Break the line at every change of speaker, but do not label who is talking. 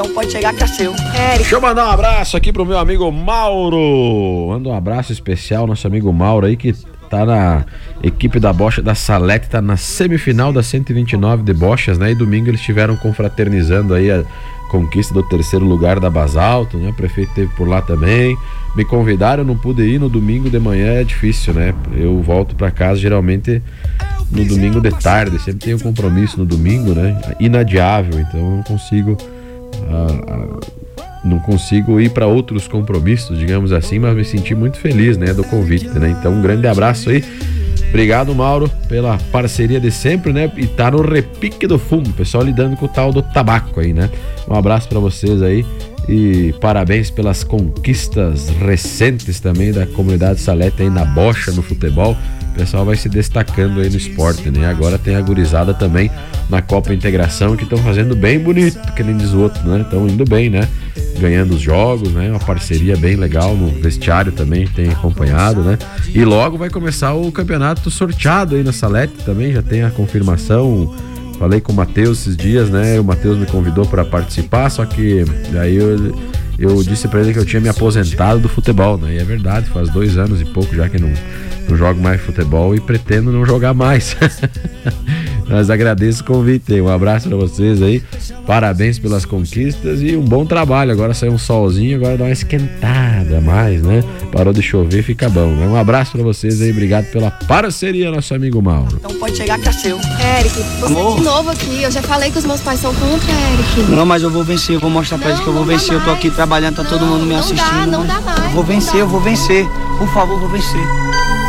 Então pode chegar que é seu.
Deixa eu mandar um abraço aqui pro meu amigo Mauro. Manda um abraço especial, nosso amigo Mauro aí, que tá na equipe da bocha da Salete, tá na semifinal da 129 de bochas, né? E domingo eles estiveram confraternizando aí a conquista do 3º lugar da Basalto, né? O prefeito esteve por lá também. Me convidaram, eu não pude ir no domingo de manhã, é difícil, né? Eu volto pra casa geralmente no domingo de tarde, sempre tenho compromisso no domingo, né? Inadiável, então eu não consigo ir para outros compromissos, digamos assim, mas me senti muito feliz, né, do convite, né? Então um grande abraço aí. Obrigado, Mauro, pela parceria de sempre, né? E tá no repique do fumo, pessoal lidando com o tal do tabaco aí, né? Um abraço para vocês aí e parabéns pelas conquistas recentes também da comunidade Salete aí na bocha, no futebol. O pessoal vai se destacando aí no esporte, né? Agora tem a gurizada também na Copa Integração, que estão fazendo bem bonito, que nem diz o outro, né? Estão indo bem, né? Ganhando os jogos, né? Uma parceria bem legal no vestiário também, tem acompanhado, né? E logo vai começar o campeonato sorteado aí na Salete também, já tem a confirmação. Falei com o Matheus esses dias, né? O Matheus me convidou para participar, só que daí eu disse para ele que eu tinha me aposentado do futebol, né? E é verdade, faz 2 anos e pouco já que não jogo mais futebol e pretendo não jogar mais. Mas agradeço o convite, um abraço para vocês aí, parabéns pelas conquistas e um bom trabalho. Agora saiu um solzinho, agora dá uma esquentada a mais, né? Parou de chover, fica bom, né? Um abraço para vocês aí, obrigado pela parceria, nosso amigo Mauro.
Então pode chegar que é seu.
Eric, você de novo aqui, eu já falei que os meus pais são contra, Eric.
Não, mas eu vou vencer, eu vou mostrar pra eles que eu vou vencer. Eu tô aqui trabalhando, tá todo mundo me assistindo.
Não dá mais.
Eu vou vencer, por favor, vou vencer.